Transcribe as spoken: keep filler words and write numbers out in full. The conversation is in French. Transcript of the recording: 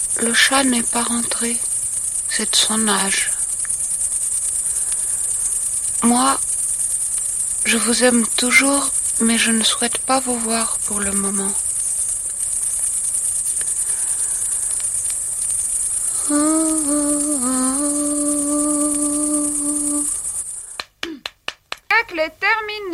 Le chat n'est pas rentré, c'est de son âge. Moi, je vous aime toujours, mais je ne souhaite pas vous voir pour le moment.